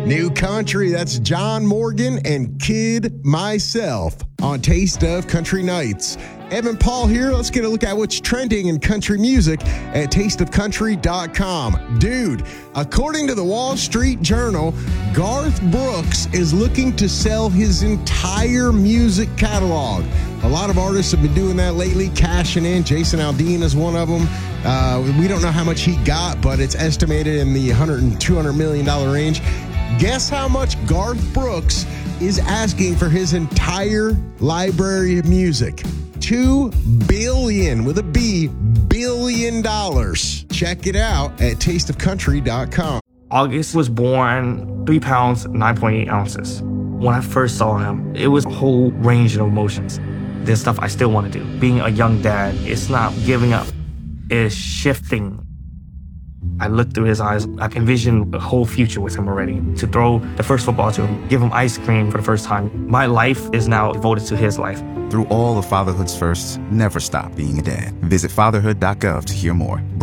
New Country, that's John Morgan and Kid Myself on Taste of Country Nights. Evan Paul here. Let's get a look at what's trending in country music at tasteofcountry.com. Dude, according to the Wall Street Journal, Garth Brooks is looking to sell his entire music catalog. A lot of artists have been doing that lately, cashing in. Jason Aldean is one of them. We don't know how much he got, but it's estimated in the $100 and $200 million range. Guess how much Garth Brooks is asking for his entire library of music? $2 billion with a B, billion dollars. Check it out at tasteofcountry.com. August was born 3 pounds, 9.8 ounces. When I first saw him, it was a whole range of emotions. There's stuff I still want to do. Being a young dad, it's not giving up. It's shifting. I looked through his eyes. I envisioned a whole future with him already. To throw the first football to him, give him ice cream for the first time. My life is now devoted to his life. Through all of fatherhood's firsts, never stop being a dad. Visit fatherhood.gov to hear more.